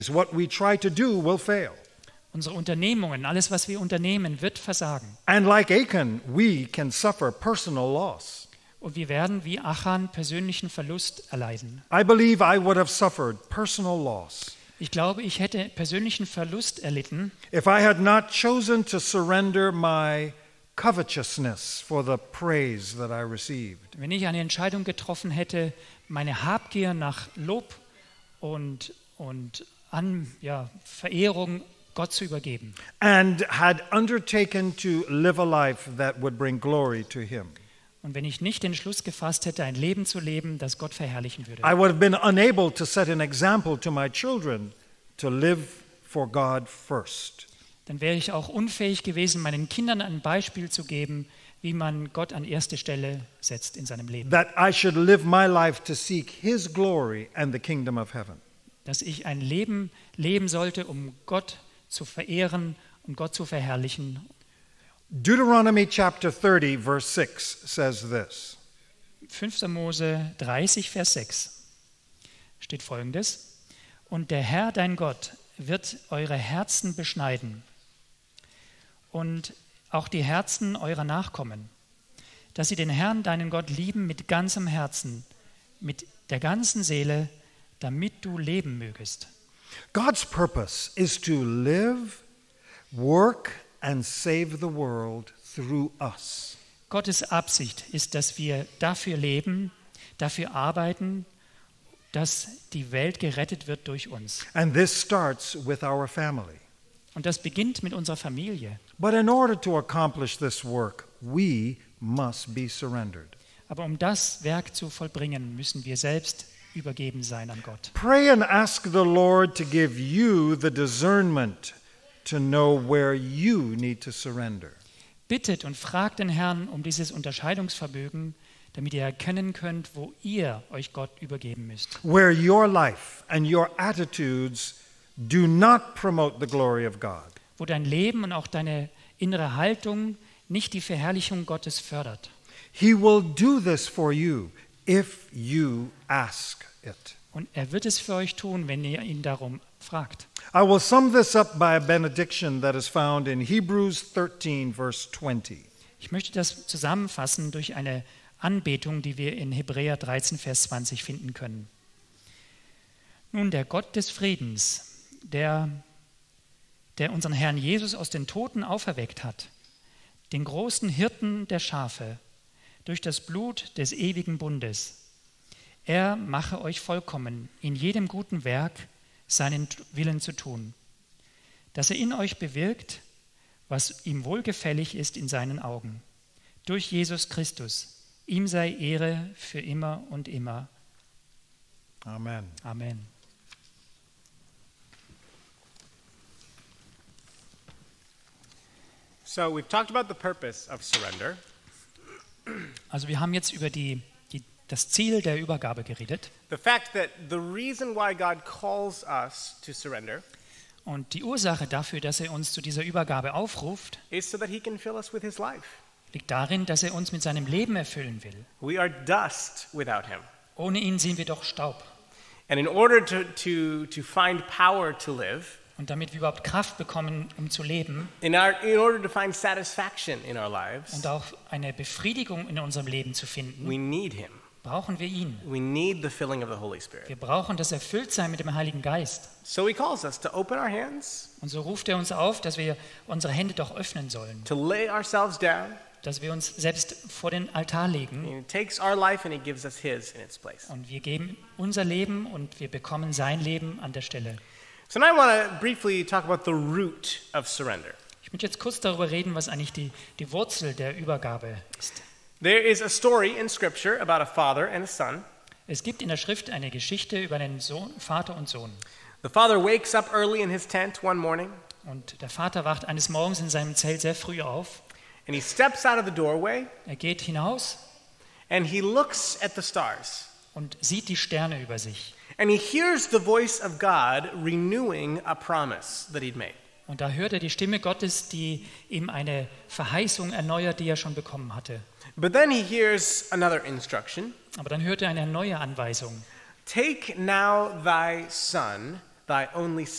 What we try to do will fail. Unsere Unternehmungen, alles, was wir unternehmen, wird versagen. And like Achan, we can suffer personal loss. Und wir werden wie Achan persönlichen Verlust erleiden. I believe I would have suffered personal loss Ich glaube, ich hätte persönlichen Verlust erlitten, if I had not chosen to surrender my covetousness for the praise that I received. wenn ich eine Entscheidung getroffen hätte, meine Habgier nach Lob und Verehrung Gott zu übergeben. And had undertaken to live a life that would bring glory to him. Und wenn ich nicht den Schluss gefasst hätte, ein Leben zu leben, das Gott verherrlichen würde. I would have been unable to set an example to my children to live for God first. Dann wäre ich auch unfähig gewesen, meinen Kindern ein Beispiel zu geben, wie man Gott an erste Stelle setzt in seinem Leben. That I should live my life to seek his glory and the kingdom of heaven. Dass ich ein Leben leben sollte, um Gott zu verehren und Gott zu verherrlichen. Deuteronomy chapter 30 verse 6 says this. 5. Mose 30, Vers 6 steht Folgendes. Und der Herr, dein Gott, wird eure Herzen beschneiden und auch die Herzen eurer Nachkommen, dass sie den Herrn, deinen Gott, lieben mit ganzem Herzen, mit der ganzen Seele, damit du leben mögest. God's purpose is to live, work and save the world through us. Gottes Absicht ist, dass wir dafür leben, dafür arbeiten, dass die Welt gerettet wird durch uns. And this starts with our family. Und das beginnt mit unserer Familie. But in order to accomplish this work, we must be surrendered. Aber um das Werk zu vollbringen, müssen wir selbst übergeben sein an Gott. Pray and ask the Lord to give you the discernment to know where you need to surrender. Bittet und fragt den Herrn um dieses Unterscheidungsvermögen, damit ihr erkennen könnt, wo ihr euch Gott übergeben müsst. Where your life and your attitudes do not promote the glory of God. Wo dein Leben und auch deine innere Haltung nicht die Verherrlichung Gottes fördert. He will do this for you if you ask it. Und er wird es für euch tun, wenn ihr ihn darum fragt. I will sum this up by a benediction that is found in Hebrews 13 verse 20. Ich möchte das zusammenfassen durch eine Anbetung, die wir in Hebräer 13, Vers 20 finden können. Nun, der Gott des Friedens, der unseren Herrn Jesus aus den Toten auferweckt hat, den großen Hirten der Schafe, durch das Blut des ewigen Bundes, er mache euch vollkommen in jedem guten Werk seinen Willen zu tun, dass er in euch bewirkt, was ihm wohlgefällig ist in seinen Augen. Durch Jesus Christus. Ihm sei Ehre für immer und immer. Amen. Amen. So we've talked about the purpose of surrender. Also wir haben jetzt über das Ziel der Übergabe geredet. The fact that the reason why God calls us to surrender Und die Ursache dafür, dass er uns zu dieser Übergabe aufruft, is so that he can fill us with his life. liegt darin, dass er uns mit seinem Leben erfüllen will. We are dust without him. Ohne ihn sind wir doch Staub. And in order to find power to live, Und damit wir überhaupt Kraft bekommen, um zu leben in order to find satisfaction in our lives, und auch eine Befriedigung in unserem Leben zu finden, we need him. brauchen wir ihn. We need the filling of the Holy Spirit. Wir brauchen das Erfülltsein mit dem Heiligen Geist. So he calls us to open our hands, Und so ruft er uns auf, dass wir unsere Hände doch öffnen sollen, to lay ourselves down. dass wir uns selbst vor den Altar legen And he takes our life and he gives us his in its place. und wir geben unser Leben und wir bekommen sein Leben an der Stelle. So now I want to briefly talk about the root of surrender. Ich möchte jetzt kurz darüber reden, was eigentlich die Wurzel der Übergabe ist. There is a story in Scripture about a father and a son. Es gibt in der Schrift eine Geschichte über einen Vater und Sohn. The father wakes up early in his tent one morning Und der Vater wacht eines Morgens in seinem Zelt sehr früh auf. and he steps out of the doorway Er geht hinaus and he looks at the stars. und sieht die Sterne über sich. And he hears the voice of God renewing a promise that he'd made. Und da hört er die Stimme Gottes, die ihm eine Verheißung erneuert, die er schon bekommen hatte. But then he hears another instruction. Aber dann hört er eine neue Anweisung. Take now thy son, thy only